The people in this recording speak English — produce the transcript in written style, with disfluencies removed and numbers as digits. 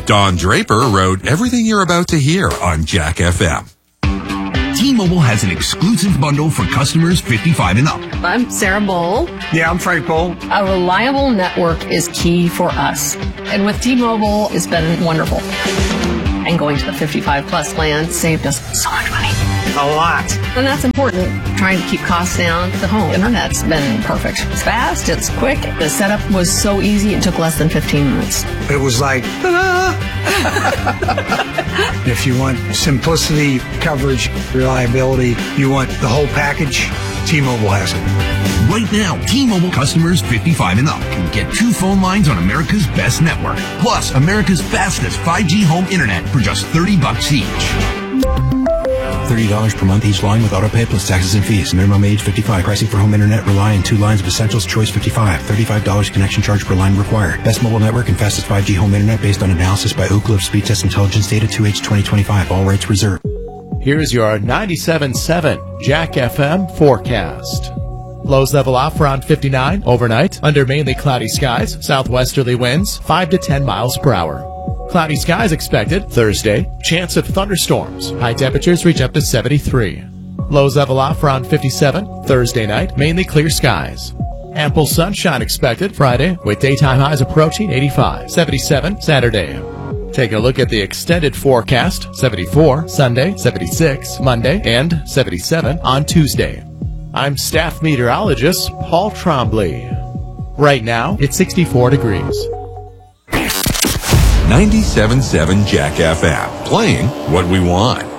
Don Draper wrote everything you're about to hear on Jack FM. T-Mobile has an exclusive bundle for customers 55 and up. I'm Sarah Bowl. Yeah, I'm Frank Bowl. A reliable network is key for us. And with T-Mobile, it's been wonderful. And going to the 55-plus plan saved us so much money. A lot. And that's important. Trying to keep costs down. The home internet's been perfect. It's fast, it's quick. The setup was so easy, it took less than 15 minutes. It was like, ta-da! If you want simplicity, coverage, reliability, you want the whole package, T-Mobile has it. Right now, T-Mobile customers 55 and up can get 2 phone lines on America's best network, plus America's fastest 5G home internet for just $30 each. $30 per month each line with autopay plus taxes and fees. Minimum age 55. Pricing for home internet rely on 2 lines of Essentials Choice 55. $35 connection charge per line required. Best mobile network and fastest 5G home internet based on analysis by Oak Cliff Speed Test Intelligence data 2H 2025. All rights reserved. Here's your 97.7 Jack FM forecast. Lows level off around 59 overnight under mainly cloudy skies. Southwesterly winds 5 to 10 miles per hour. Cloudy skies expected Thursday. Chance of thunderstorms. High temperatures reach up to 73. Lows level off around 57 Thursday night. Mainly clear skies. Ample sunshine expected Friday with daytime highs approaching 85. 77 Saturday. Take a look at the extended forecast. 74 Sunday, 76 Monday, and 77 on Tuesday. I'm staff meteorologist Paul Trombley. Right now, it's 64 degrees. 97.7 Jack FM, playing what we want.